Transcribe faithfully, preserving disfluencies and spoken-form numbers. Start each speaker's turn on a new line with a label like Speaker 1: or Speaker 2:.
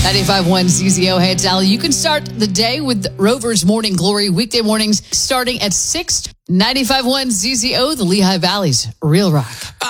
Speaker 1: ninety-five point one Z Z O. Hey, it's Allie. You can start the day with Rover's Morning Glory, weekday mornings starting at six. ninety-five point one Z Z O, the Lehigh Valley's Real Rock.